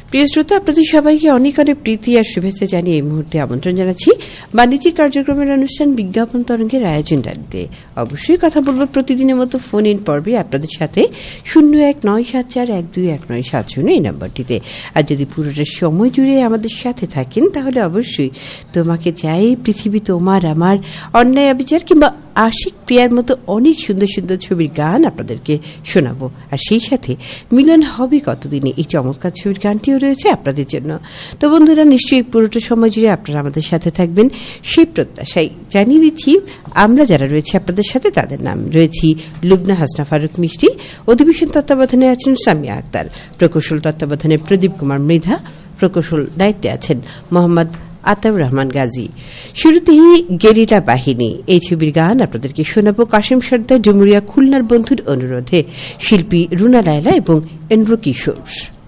প্রিয় শ্রোতা, আপনাদের সবাইকে অনেক অনেক প্রীতি আর শুভেচ্ছা জানিয়ে এই মুহূর্তে আমন্ত্রণ জানাচ্ছি বাণিজ্যিক কার্যক্রমের অনুষ্ঠান বিজ্ঞাপন তরঙ্গের আয়োজন রাখতে। অবশ্যই কথা বলবো প্রতিদিনের মতো ফোন ইন পর্বে আপনাদের সাথে 0197412197 এই নাম্বারটিতে। আর যদি পুরোটা সময় জুড়ে আমাদের সাথে থাকেন তাহলে অবশ্যই তোমাকে চাই পৃথিবী তোমার আমার, অন্যায় অবিচার কিংবা আশিক প্রিয়ার মতো অনেক সুন্দর সুন্দর ছবির গান আপনাদেরকে শোনাবো। আর সেই সাথে মিলন হবে কতদিনে এই চমৎকার ছবির গানটিও রয়েছে আপনাদের জন্য। তো বন্ধুরা, নিশ্চয়ই পুরোটা সময় জুড়ে আপনারা আমাদের সাথে থাকবেন সেই প্রত্যাশাই জানিয়ে দিচ্ছি। আমরা যারা রয়েছে আপনাদের সাথে তাদের নাম রয়েছি লুবনা হাসনা ফারুক মিষ্টি, অধিবেশন তত্ত্বাবধানে আছেন সামিয়া আক্তার, প্রকৌশল তত্ত্বাবধানে প্রদীপ কুমার মৃধা, প্রকৌশল দায়িত্বে আছেন মোহাম্মদ আতাউর রহমান গাজী। শুরুতেই গেরিলা বাহিনী এই ছবির গান আপনাদেরকে শোনাবো কাশিম সর্দার ডুমুরিয়া খুলনার বন্ধুর অনুরোধে, শিল্পী রুনা লায়লা এবং এন্দ্র কিশোর।